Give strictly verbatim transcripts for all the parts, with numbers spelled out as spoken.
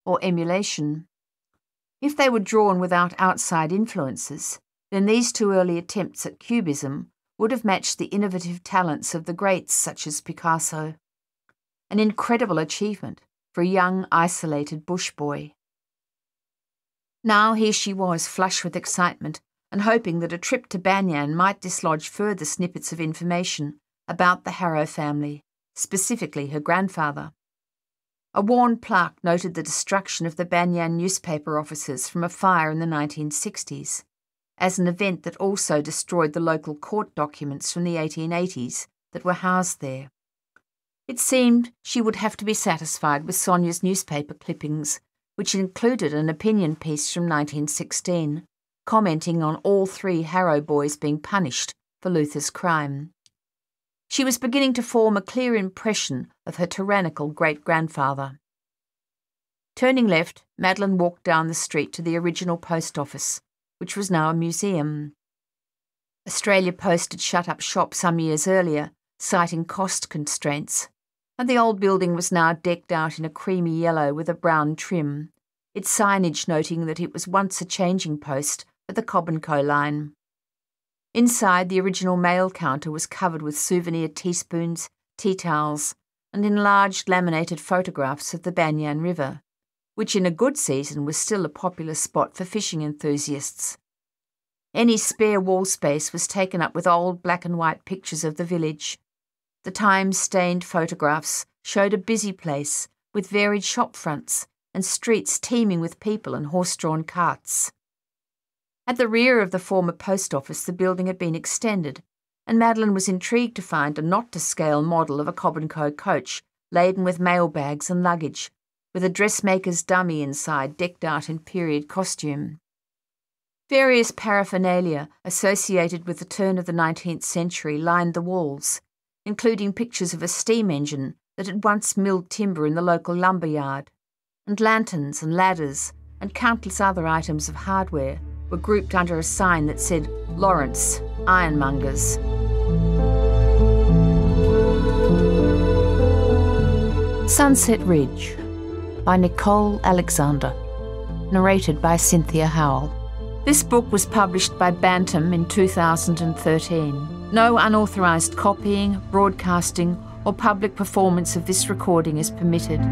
or emulation. If they were drawn without outside influences, then these two early attempts at cubism would have matched the innovative talents of the greats such as Picasso. An incredible achievement for a young, isolated bush boy. Now here she was, flush with excitement, and hoping that a trip to Banyan might dislodge further snippets of information about the Harrow family, specifically her grandfather. A worn plaque noted the destruction of the Banyan newspaper offices from a fire in the nineteen sixties, as an event that also destroyed the local court documents from the eighteen eighties that were housed there. It seemed she would have to be satisfied with Sonia's newspaper clippings, which included an opinion piece from nineteen sixteen, commenting on all three Harrow boys being punished for Luther's crime. She was beginning to form a clear impression of her tyrannical great-grandfather. Turning left, Madeline walked down the street to the original post office, which was now a museum. Australia Post had shut up shop some years earlier, citing cost constraints, and the old building was now decked out in a creamy yellow with a brown trim, its signage noting that it was once a changing post for the Cobb and Co line. Inside, the original mail counter was covered with souvenir teaspoons, tea towels, and enlarged laminated photographs of the Banyan River, which in a good season was still a popular spot for fishing enthusiasts. Any spare wall space was taken up with old black and white pictures of the village. The time-stained photographs showed a busy place with varied shop fronts and streets teeming with people and horse-drawn carts. At the rear of the former post office, the building had been extended, and Madeline was intrigued to find a not-to-scale model of a Cobb and Co coach laden with mail bags and luggage, with a dressmaker's dummy inside decked out in period costume. Various paraphernalia associated with the turn of the nineteenth century lined the walls, including pictures of a steam engine that had once milled timber in the local lumber yard, and lanterns and ladders and countless other items of hardware were grouped under a sign that said Lawrence, Ironmongers. Sunset Ridge by Nicole Alexander, narrated by Cynthia Howell. This book was published by Bantam in two thousand thirteen. No unauthorised copying, broadcasting, or public performance of this recording is permitted.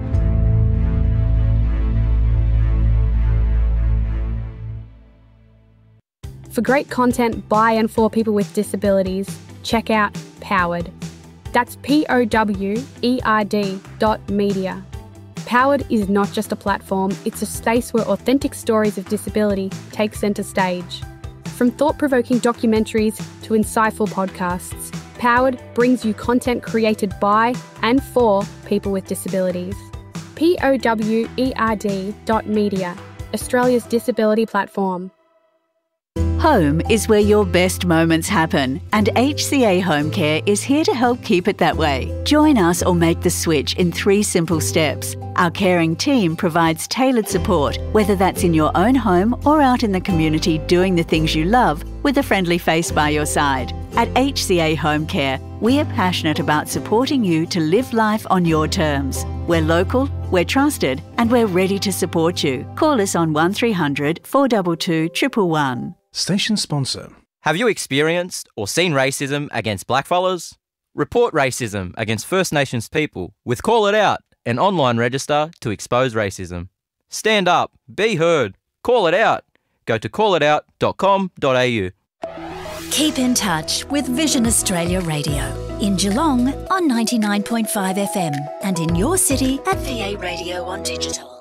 For great content by and for people with disabilities, check out Powered. That's P O W E R D dot media. Powered is not just a platform, it's a space where authentic stories of disability take centre stage. From thought-provoking documentaries to insightful podcasts, Powered brings you content created by and for people with disabilities. P O W E R D dot media, Australia's disability platform. Home is where your best moments happen, and H C A Home Care is here to help keep it that way. Join us or make the switch in three simple steps. Our caring team provides tailored support, whether that's in your own home or out in the community doing the things you love with a friendly face by your side. At H C A Home Care, we are passionate about supporting you to live life on your terms. We're local, we're trusted, and we're ready to support you. Call us on one three hundred, four two two, one one one. Station sponsor. Have you experienced or seen racism against blackfellas? Report racism against First Nations people with Call It Out, an online register to expose racism. Stand up, be heard, call it out. Go to call it out dot com dot a u. Keep in touch with Vision Australia Radio in Geelong on ninety-nine point five F M and in your city at V A Radio on digital.